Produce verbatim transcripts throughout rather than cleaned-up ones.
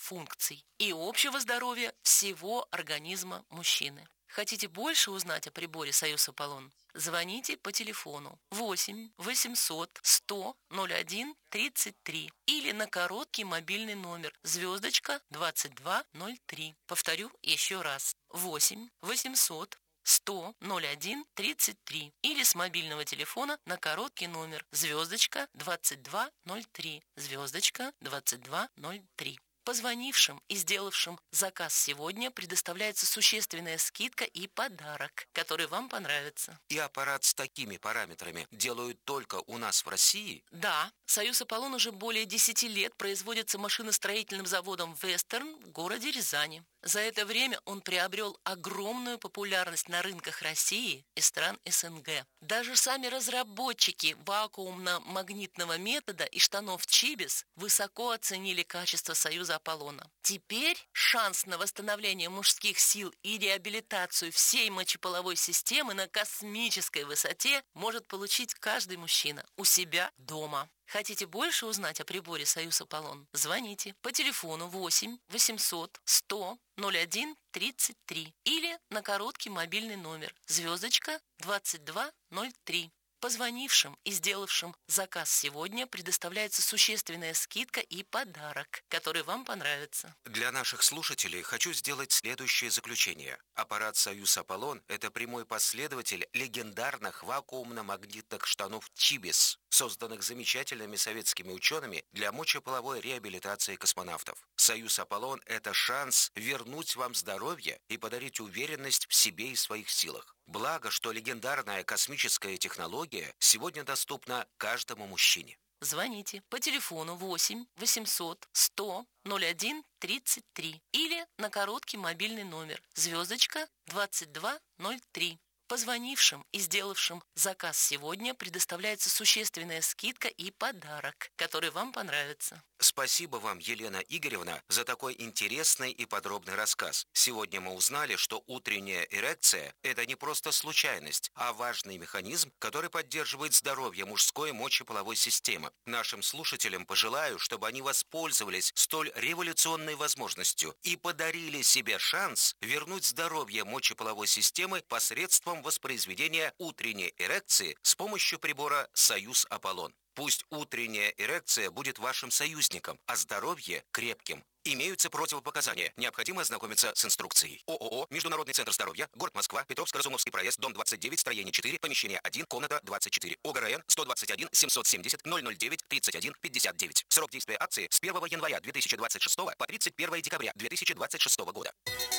функций и общего здоровья всего организма мужчины. Хотите больше узнать о приборе «Союз Аполлон»? Звоните по телефону восемь восемьсот сто ноль один тридцать три или на короткий мобильный номер звездочка двадцать два ноль три. Повторю еще раз. восемь восемьсот сто ноль один тридцать три или с мобильного телефона на короткий номер звездочка двадцать два ноль три, звездочка двадцать два ноль три. Позвонившим и сделавшим заказ сегодня предоставляется существенная скидка и подарок, который вам понравится. И аппарат с такими параметрами делают только у нас в России? Да, «Союз Аполлон» уже более десяти лет производится машиностроительным заводом «Вестерн» в городе Рязани. За это время он приобрел огромную популярность на рынках России и стран СНГ. Даже сами разработчики вакуумно-магнитного метода и штанов Чибис высоко оценили качество «Союза Аполлона». Теперь шанс на восстановление мужских сил и реабилитацию всей мочеполовой системы на космической высоте может получить каждый мужчина у себя дома. Хотите больше узнать о приборе «Союз Аполлон»? Звоните по телефону восемь восемьсот сто ноль один тридцать три или на короткий мобильный номер звездочка двадцать два ноль три. Позвонившим и сделавшим заказ сегодня предоставляется существенная скидка и подарок, который вам понравится. Для наших слушателей хочу сделать следующее заключение. Аппарат «Союз Аполлон» — это прямой последователь легендарных вакуумно-магнитных штанов Чибис, созданных замечательными советскими учеными для мочеполовой реабилитации космонавтов. «Союз Аполлон» — это шанс вернуть вам здоровье и подарить уверенность в себе и своих силах. Благо, что легендарная космическая технология сегодня доступна каждому мужчине. Звоните по телефону восемь восемьсот сто ноль один тридцать три или на короткий мобильный номер звездочка двадцать два ноль три. Позвонившим и сделавшим заказ сегодня предоставляется существенная скидка и подарок, который вам понравится. Спасибо вам, Елена Игоревна, за такой интересный и подробный рассказ. Сегодня мы узнали, что утренняя эрекция – это не просто случайность, а важный механизм, который поддерживает здоровье мужской мочеполовой системы. Нашим слушателям пожелаю, чтобы они воспользовались столь революционной возможностью и подарили себе шанс вернуть здоровье мочеполовой системы посредством воспроизведения утренней эрекции с помощью прибора «Союз Аполлон». Пусть утренняя эрекция будет вашим союзником, а здоровье – крепким. Имеются противопоказания. Необходимо ознакомиться с инструкцией. ООО «Международный центр здоровья», город Москва, Петровско-Разумовский проезд, дом двадцать девять, строение четыре, помещение один, комната двадцать четыре. ОГРН сто двадцать один семьсот семьдесят ноль ноль девять тридцать один пятьдесят девять. Срок действия акции с первого января две тысячи двадцать шестого по тридцать первое декабря две тысячи двадцать шестого года.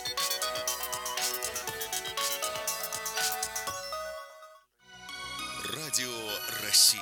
Радио России.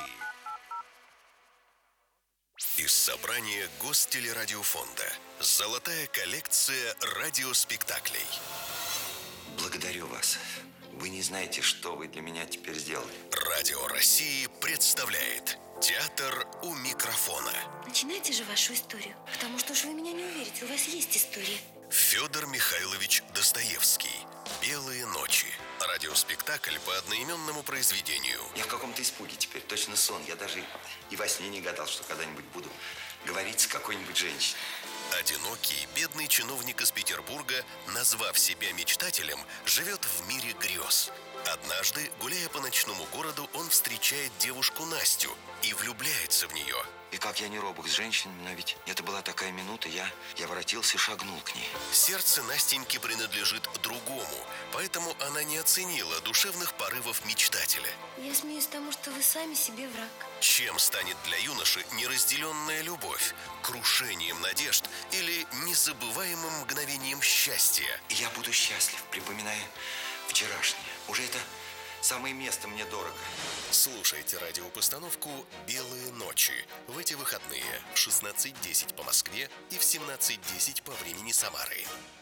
Из собрания Гостелерадиофонда. Золотая коллекция радиоспектаклей. Благодарю вас. Вы не знаете, что вы для меня теперь сделали. Радио России представляет «Театр у микрофона». Начинайте же вашу историю, потому что уж вы меня не уверите, у вас есть история. Федор Михайлович Достоевский. «Белые ночи». Радиоспектакль по одноименному произведению. Я в каком-то испуге теперь, точно сон. Я даже и во сне не гадал, что когда-нибудь буду говорить с какой-нибудь женщиной. Одинокий, бедный чиновник из Петербурга, назвав себя мечтателем, живет в мире грез. Однажды, гуляя по ночному городу, он встречает девушку Настю и влюбляется в нее. И как я не робок с женщинами, но ведь это была такая минута, я, я воротился и шагнул к ней. Сердце Настеньки принадлежит другому, поэтому она не оценила душевных порывов мечтателя. Я смеюсь тому, что вы сами себе враг. Чем станет для юноши неразделенная любовь? Крушением надежд или незабываемым мгновением счастья? Я буду счастлив, припоминая вчерашнее. Уже это самое место мне дорого. Слушайте радиопостановку «Белые ночи» в эти выходные в шестнадцать десять по Москве и в семнадцать десять по времени Самары.